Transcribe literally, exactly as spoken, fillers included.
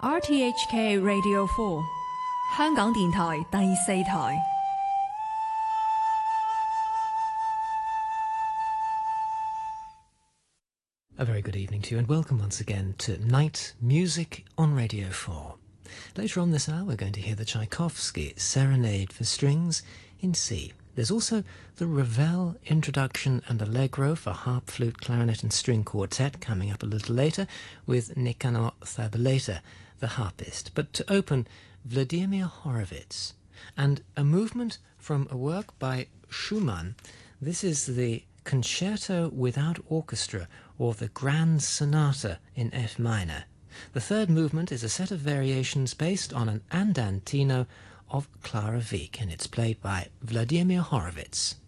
R T H K Radio four 香港電台第四台。 A very good evening to you and welcome once again to Night Music on Radio four. Later on this hour we're going to hear the Tchaikovsky Serenade for Strings in C. There's also the Ravel Introduction and Allegro for harp, flute, clarinet and string quartet coming up a little later with Nicanor Thabeleta, the harpist. But to open, Vladimir Horowitz and a movement from a work by Schumann. This is the Concerto Without Orchestra, or the Grand Sonata in F minor. The third movement is a set of variations based on an andantino of Clara Wieck, and it's played by Vladimir Horowitz.